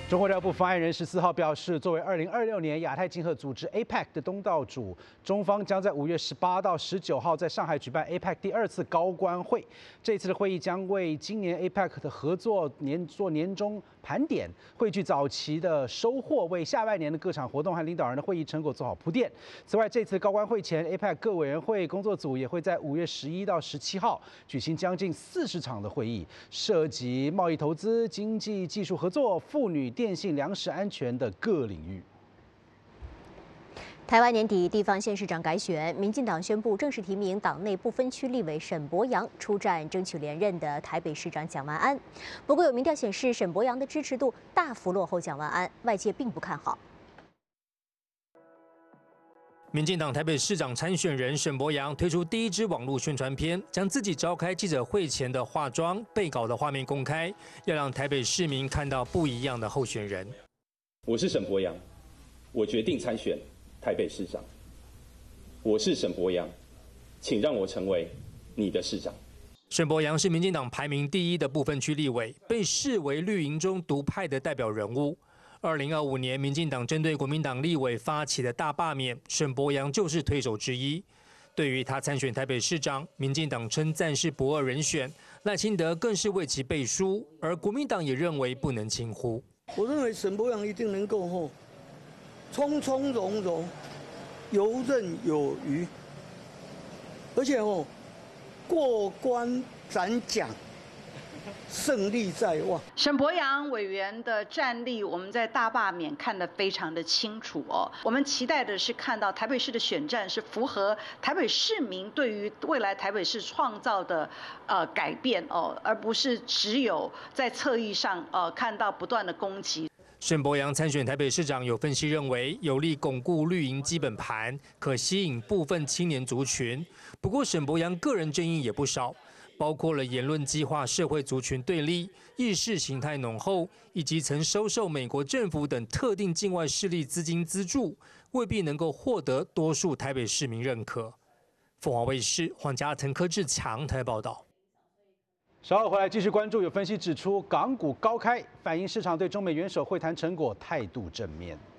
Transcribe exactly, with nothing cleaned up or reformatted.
中国外交部发言人十四号表示，作为二零二六年亚太经合组织 A P E C 的东道主，中方将在五月十八到十九号在上海举办 A P E C 第二次高官会。这次的会议将为今年 A P E C 的合作年做年终盘点，汇聚早期的收获，为下半年的各场活动和领导人的会议成果做好铺垫。此外，这次高官会前 A P E C 各委员会工作组也会在五月十一到十七号举行将近四十场的会议，涉及贸易投资、经济技术合作、妇女、电信、粮食安全的各领域。 台湾年底地方县市长改选，民进党宣布正式提名党内不分区立委沈伯洋出战争取连任的台北市长蒋万安。不过有民调显示，沈伯洋的支持度大幅落后蒋万安，外界并不看好。 民进党台北市长参选人沈伯洋推出第一支网络宣传片，将自己召开记者会前的化妆、备稿的画面公开，要让台北市民看到不一样的候选人。 我是沈伯洋，我决定参选台北市长。我是沈伯洋，请让我成为你的市长。 沈伯洋是民进党排名第一的不分区立委，被视为绿营中独派的代表人物。二零二五年，民进党针对国民党立委发起的大罢免，沈伯洋就是推手之一。对于他参选台北市长，民进党称赞是不二人选，赖清德更是为其背书，而国民党也认为不能轻忽。 我认为沈伯洋一定能够吼，从从容容，游刃有余，而且吼过关斩将。胜利在望。 沈伯洋委员的战力，我们在大罢免看得非常的清楚哦。我们期待的是看到台北市的选战是符合台北市民对于未来台北市创造的呃改变哦，而不是只有在侧翼上呃看到不断的攻击。 沈伯洋参选台北市长，有分析认为有力巩固绿营基本盘，可吸引部分青年族群。不过沈伯洋个人争议也不少。包括了言论激化社会族群对立、意识形态浓厚，以及曾收受美国政府等特定境外势力资金资助，未必能够获得多数台北市民认可。凤凰卫视黄家腾、柯志强台报道。 稍后回来继续关注，有分析指出，港股高开，反映市场对中美元首会谈成果态度正面。